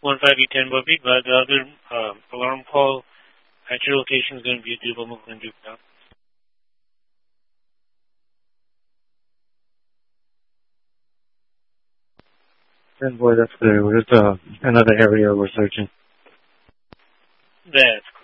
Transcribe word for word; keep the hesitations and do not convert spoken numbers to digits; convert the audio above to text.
one five eight ten Bobby, but the other um, alarm call at your location is going to be a Duval McLean Duke now. ten boy, that's clear. Where's uh, another area we're searching? That's